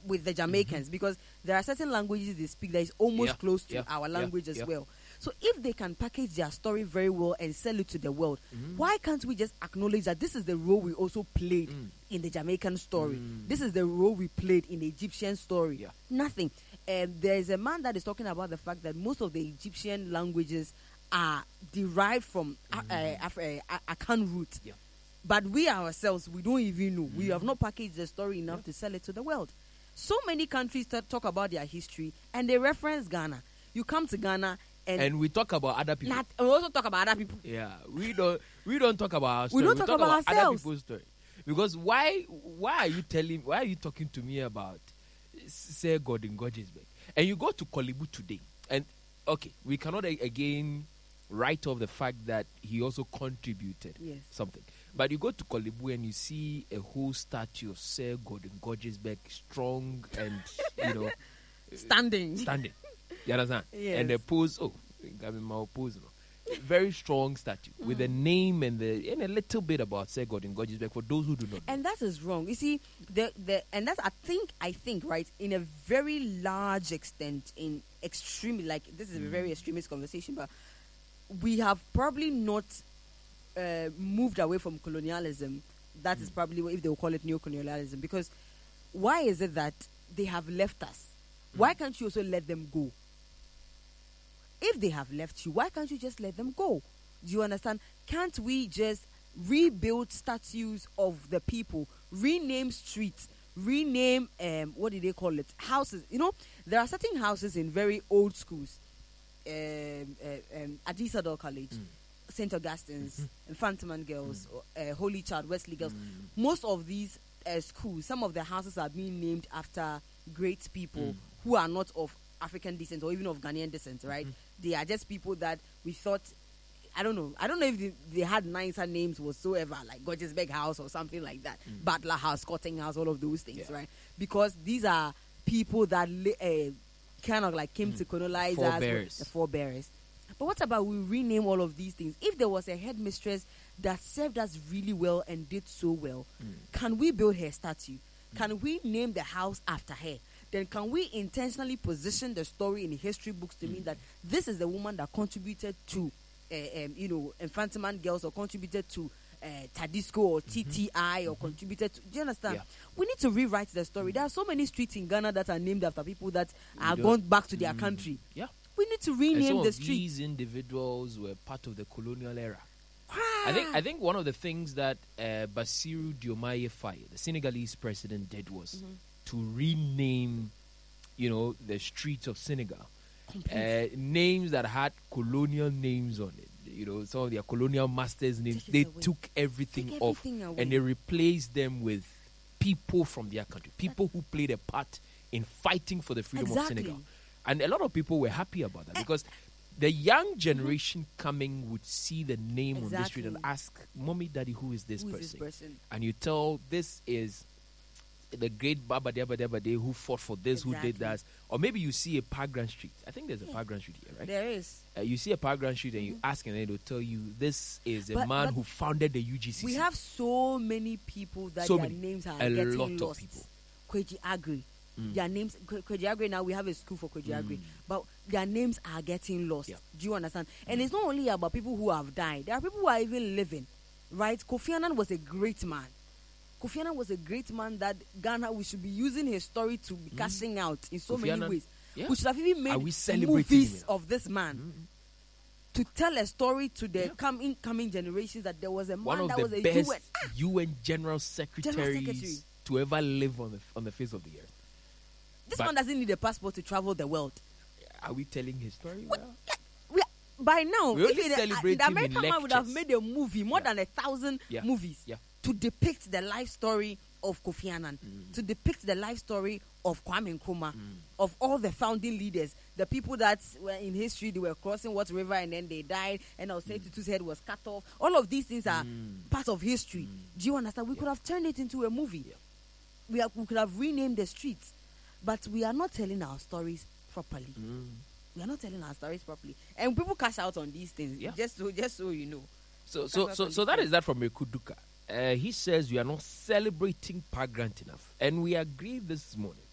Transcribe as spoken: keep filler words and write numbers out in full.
with the Jamaicans, mm-hmm. because there are certain languages they speak that is almost yeah. close to yeah. our language yeah. as yeah. well. So if they can package their story very well and sell it to the world, mm. why can't we just acknowledge that this is the role we also played mm. in the Jamaican story? Mm. This is the role we played in the Egyptian story. Yeah. Nothing. Um, there is a man that is talking about the fact that most of the Egyptian languages are derived from mm. uh, Af- uh, Akan root. Yeah. But we ourselves, we don't even know. Mm. We have not packaged the story enough yeah. to sell it to the world. So many countries t- talk about their history and they reference Ghana. You come to Ghana and, and we talk about other people. Not, we also talk about other people. Yeah, we don't we don't talk about our story. We don't we talk, talk about, about ourselves. other people's story. Because why why are you telling why are you talking to me about say God in Gordonsburg? And you go to Kolibu today, and okay, we cannot a- again write off the fact that he also contributed yes. something. But you go to Kolibu and you see a whole statue of Sir Gordon Gordonsburg, strong and you know standing, standing. You understand? Yes. And the pose, oh, I mean my pose, no. Very strong statue mm. with the name and the and a little bit about Sir Gordon Gordonsburg for those who do not know. And that is wrong. You see, the the and that's I think I think right in a very large extent, in extremely like this is mm. a very extremist conversation, but we have probably not uh, moved away from colonialism. That mm. is probably what, if they will call it neo-colonialism, because why is it that they have left us? Mm. Why can't you also let them go? If they have left you, why can't you just let them go? Do you understand? Can't we just rebuild statues of the people, rename streets, rename, um, what do they call it, houses? You know, there are certain houses in very old schools, um, uh, um, Adisador College, mm. Saint Augustine's, mm-hmm. Infantiman Girls, mm. uh, Holy Child, Wesley Girls. Mm. Most of these uh, schools, some of the houses are being named after great people mm. who are not of African descent or even of Ghanaian descent, right? Mm-hmm. They are just people that we thought, I don't know, I don't know if they, they had nicer names whatsoever, like Gordonsburg House or something like that, mm-hmm. Butler House, Cotton House, all of those things, yeah. right? Because these are people that uh, kind of like came mm-hmm. to colonize us, the forebearers. But what about we rename all of these things? If there was a headmistress that served us really well and did so well, mm. can we build her statue? Mm. Can we name the house after her? Then can we intentionally position the story in the history books to mm. mean that this is the woman that contributed to, uh, um, you know, Infantiman Girls, or contributed to uh, Tadisco or mm-hmm. T T I, or mm-hmm. contributed to, do you understand? Yeah. We need to rewrite the story. There are so many streets in Ghana that are named after people that we are gone back to their mm. country. Yeah. We need to rename and some the of streets. These individuals were part of the colonial era. I think I think one of the things that uh, Bassirou Diomaye Faye, the Senegalese president, did was mm-hmm. to rename, you know, the streets of Senegal. Uh, names that had colonial names on it. You know, some of their colonial masters' names. They away. took everything, Take off everything away. and they replaced them with people from their country. People who played a part in fighting for the freedom exactly. of Senegal. And a lot of people were happy about that because the young generation mm-hmm. coming would see the name exactly. on the street and ask, Mommy, Daddy, who is this who person? Is this person? And you tell, this is the great Baba Deba Deba Day who fought for this, exactly. who did that. Or maybe you see a Parkland Street. I think there's a yeah. Parkland Street here, right? There is. Uh, you see a Parkland Street and you mm-hmm. ask and then they'll tell you, this is a but, man but who founded the U G C C. We have so many people that so their many. names are a getting lot lost. Of people. Kweji Agri. Mm. Their names, Kweji Agri, now we have a school for Kweji Agri, mm. but their names are getting lost. Yeah. Do you understand? And mm. it's not only about people who have died. There are people who are even living, right? Kofi Annan was a great man. Kofi Annan was a great man that Ghana, we should be using his story to be mm. cashing out in so Kofi many Annan, ways. yeah. We should have even made movies of this man. Mm. To tell a story to the yeah. coming coming generations that there was a man One of that the was a best U N, ah, U N General Secretaries General Secretary. to ever live on the on the face of the earth. This but man doesn't need a passport to travel the world. Are we telling his story? What? Well? We are, by now, we only if it, celebrate uh, the him in American man would have lectures. made a movie, more yeah. than a thousand yeah. movies, yeah. to depict the life story of Kofi Annan, mm. to depict the life story of Kwame Nkrumah, mm. of all the founding leaders, the people that were in history, they were crossing what river and then they died, and Osei Tutu's head was cut off. All of these things are mm. part of history. Mm. Do you understand? We yeah. could have turned it into a movie. Yeah. We, are, we could have renamed the streets, but we are not telling our stories properly. Mm. We are not telling our stories properly, and people cash out on these things. Yeah. Just so, just so you know. So, so, so, so that is that from Mekuduka. Uh, he says we are not celebrating Park Grant enough, and we agree this morning